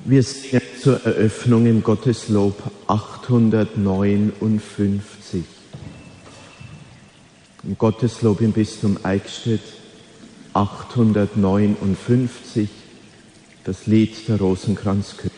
Wir singen zur Eröffnung im Gotteslob 859. Im Gotteslob im Bistum Eichstätt 859, das Lied der Rosenkranzkönigin.